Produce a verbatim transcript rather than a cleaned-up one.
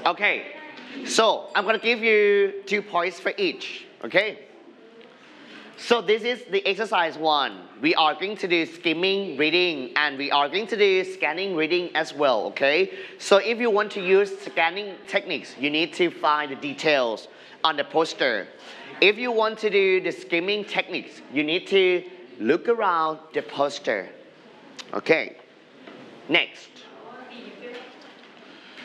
Okay, so I'm gonna give you two points for each, okay? So this is the exercise one. We are going to do skimming reading and we are going to do scanning reading as well, okay? So if you want to use scanning techniques, you need to find the details on the poster. If you want to do the skimming techniques, you need to look around the poster. Okay, next.